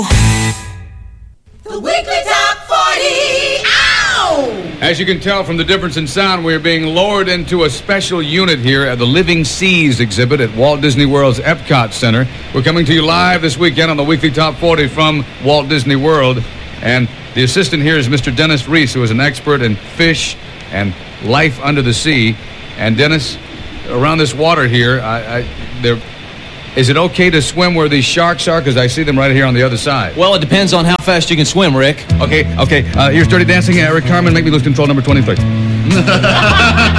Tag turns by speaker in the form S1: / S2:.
S1: The Weekly Top 40. Ow!
S2: As you can tell from the difference in sound, we are being lowered into a special unit here at the Living Seas exhibit at Walt Disney World's Epcot Center. We're coming to you live this weekend on the Weekly Top 40 from Walt Disney World. And the assistant here is Mr. Dennis Reese, who is an expert in fish and life under the sea. And Dennis, around this water here, is it okay to swim where these sharks are? Because I see them right here on the other side.
S3: Well, it depends on how fast you can swim, Rick.
S2: Okay. Here's Dirty Dancing. Eric Carmen, make me lose control number 20, please.